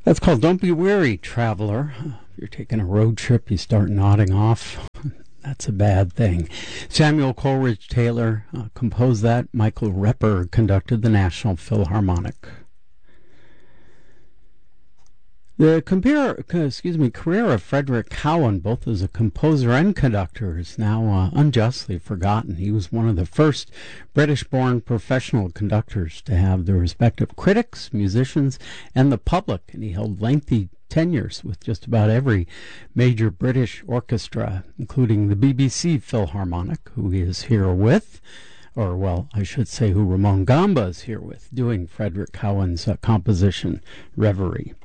That's called Don't Be Weary, Traveler. If you're taking a road trip, you start nodding off. That's a bad thing. Samuel Coleridge Taylor composed that. Michael Repper conducted the National Philharmonic. The career of Frederick Cowan, both as a composer and conductor, is now unjustly forgotten. He was one of the first British-born professional conductors to have the respect of critics, musicians, and the public, and he held lengthy tenures with just about every major British orchestra, including the BBC Philharmonic, who he is here with, or, well, I should say who Ramon Gamba is here with, doing Frederick Cowan's composition, Reverie.